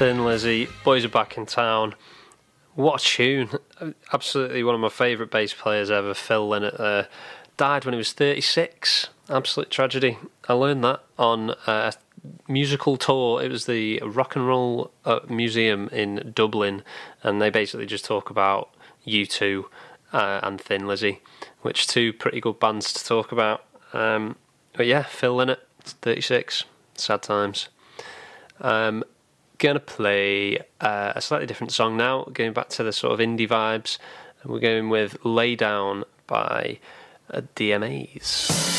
Thin Lizzy, Boys Are Back in Town. What a tune. Absolutely one of my favourite bass players ever, Phil Lynott there. Died when he was 36. Absolute tragedy. I learned that on a musical tour. It was the Rock and Roll Museum in Dublin, and they basically just talk about U2 and Thin Lizzy, which are two pretty good bands to talk about. But yeah, Phil Lynott, 36. Sad times. Gonna play a slightly different song now, going back to the sort of indie vibes. We're going with Lay Down by DMAs.